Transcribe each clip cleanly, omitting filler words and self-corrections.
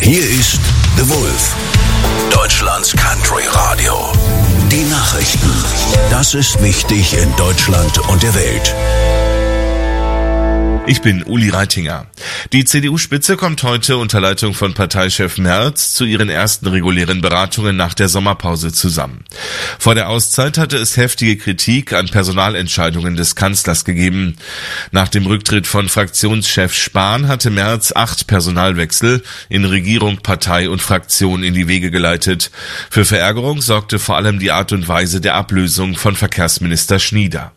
Hier ist The Wolf, Deutschlands Country Radio. Die Nachrichten. Das ist wichtig in Deutschland und der Welt. Ich bin Uli Reitinger. Die CDU-Spitze kommt heute unter Leitung von Parteichef Merz zu ihren ersten regulären Beratungen nach der Sommerpause zusammen. Vor der Auszeit hatte es heftige Kritik an Personalentscheidungen des Kanzlers gegeben. Nach dem Rücktritt von Fraktionschef Spahn hatte Merz 8 Personalwechsel in Regierung, Partei und Fraktion in die Wege geleitet. Für Verärgerung sorgte vor allem die Art und Weise der Ablösung von Verkehrsminister Schnieder.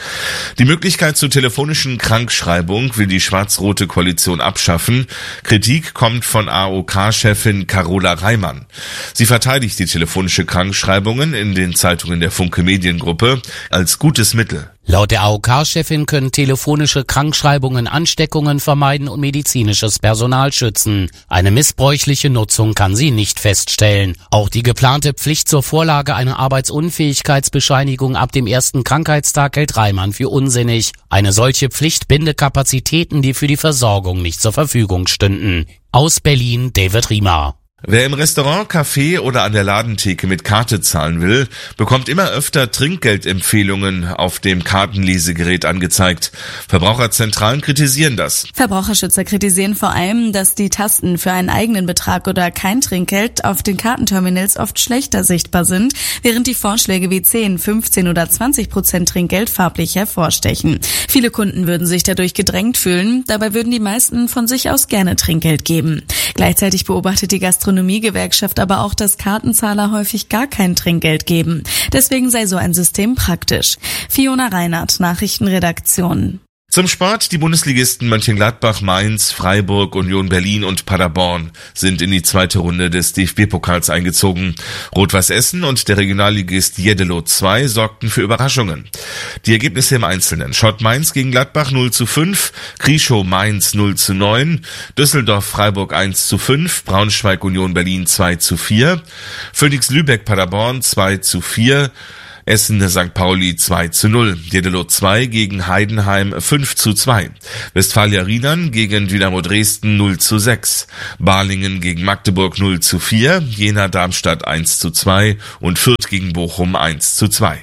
Die Möglichkeit zur telefonischen Krankschreibung will die schwarz-rote Koalition abschaffen. Kritik kommt von AOK-Chefin Carola Reimann. Sie verteidigt die telefonische Krankschreibungen in den Zeitungen der Funke Mediengruppe als gutes Mittel. Laut der AOK-Chefin können telefonische Krankschreibungen Ansteckungen vermeiden und medizinisches Personal schützen. Eine missbräuchliche Nutzung kann sie nicht feststellen. Auch die geplante Pflicht zur Vorlage einer Arbeitsunfähigkeitsbescheinigung ab dem ersten Krankheitstag hält Reimann für unsinnig. Eine solche Pflicht binde Kapazitäten, die für die Versorgung nicht zur Verfügung stünden. Aus Berlin, David Riemer. Wer im Restaurant, Café oder an der Ladentheke mit Karte zahlen will, bekommt immer öfter Trinkgeldempfehlungen auf dem Kartenlesegerät angezeigt. Verbraucherzentralen kritisieren das. Verbraucherschützer kritisieren vor allem, dass die Tasten für einen eigenen Betrag oder kein Trinkgeld auf den Kartenterminals oft schlechter sichtbar sind, während die Vorschläge wie 10, 15 oder 20% Trinkgeld farblich hervorstechen. Viele Kunden würden sich dadurch gedrängt fühlen, dabei würden die meisten von sich aus gerne Trinkgeld geben. Gleichzeitig beobachtet die Gastronomiegewerkschaft aber auch, dass Kartenzahler häufig gar kein Trinkgeld geben. Deswegen sei so ein System praktisch. Fiona Reinhardt, Nachrichtenredaktion. Zum Sport: Die Bundesligisten Mönchengladbach, Mainz, Freiburg, Union Berlin und Paderborn sind in die zweite Runde des DFB-Pokals eingezogen. Rot-Weiß Essen und der Regionalligist Jeddelo 2 sorgten für Überraschungen. Die Ergebnisse im Einzelnen: Schott Mainz gegen Gladbach 0:5, Krieschow Mainz 0:9, Düsseldorf Freiburg 1:5, Braunschweig Union Berlin 2:4, Phoenix Lübeck Paderborn 2:4, Essen St. Pauli 2:0, Jeddelo 2 gegen Heidenheim 5:2, Westfalia Riedern gegen Dynamo Dresden 0:6, Balingen gegen Magdeburg 0:4, Jena Darmstadt 1:2 und Fürth gegen Bochum 1:2.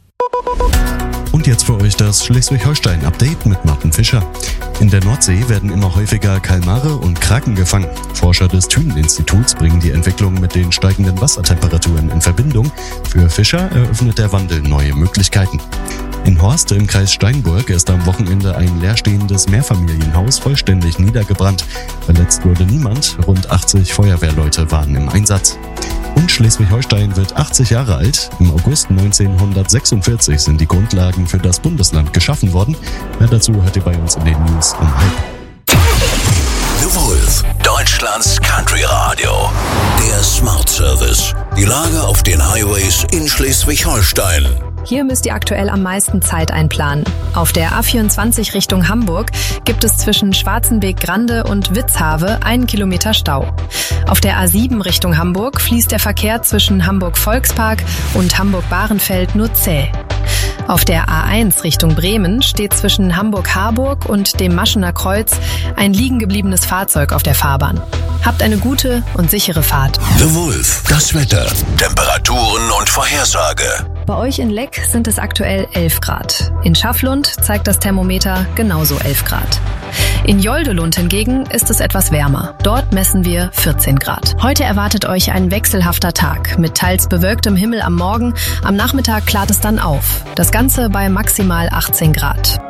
Und jetzt für euch das Schleswig-Holstein-Update mit Martin Fischer. In der Nordsee werden immer häufiger Kalmare und Kraken gefangen. Forscher des Thünen-Instituts bringen die Entwicklung mit den steigenden Wassertemperaturen in Verbindung. Für Fischer eröffnet der Wandel neue Möglichkeiten. In Horst im Kreis Steinburg ist am Wochenende ein leerstehendes Mehrfamilienhaus vollständig niedergebrannt. Verletzt wurde niemand, rund 80 Feuerwehrleute waren im Einsatz. Und Schleswig-Holstein wird 80 Jahre alt. Im August 1946 sind die Grundlagen für das Bundesland geschaffen worden. Mehr dazu hört ihr bei uns in den News um 12:30. The Wolf, Deutschlands Country Radio. Der Smart Service. Die Lage auf den Highways in Schleswig-Holstein. Hier müsst ihr aktuell am meisten Zeit einplanen. Auf der A24 Richtung Hamburg gibt es zwischen Schwarzenbeek-Grande und Witzhave 1 Kilometer Stau. Auf der A7 Richtung Hamburg fließt der Verkehr zwischen Hamburg-Volkspark und Hamburg-Bahrenfeld nur zäh. Auf der A1 Richtung Bremen steht zwischen Hamburg-Harburg und dem Maschener Kreuz ein liegen gebliebenes Fahrzeug auf der Fahrbahn. Habt eine gute und sichere Fahrt. The Wolf, das Wetter, Temperaturen und Vorhersage. Bei euch in Leck sind es aktuell 11 Grad. In Schafflund zeigt das Thermometer genauso 11 Grad. In Joldelund hingegen ist es etwas wärmer. Dort messen wir 14 Grad. Heute erwartet euch ein wechselhafter Tag mit teils bewölktem Himmel am Morgen. Am Nachmittag klart es dann auf. Das Ganze bei maximal 18 Grad.